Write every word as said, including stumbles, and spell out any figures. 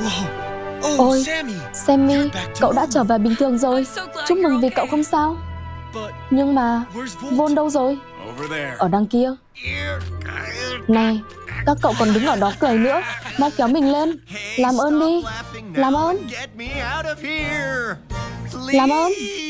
Ôi, Sammy, cậu đã trở về bình thường rồi. Chúc mừng vì cậu không sao. Nhưng mà Vaughn đâu rồi? Ở đằng kia. Này, các cậu còn đứng ở đó cười nữa. Mau kéo mình lên. Làm ơn đi. Làm ơn. Làm ơn.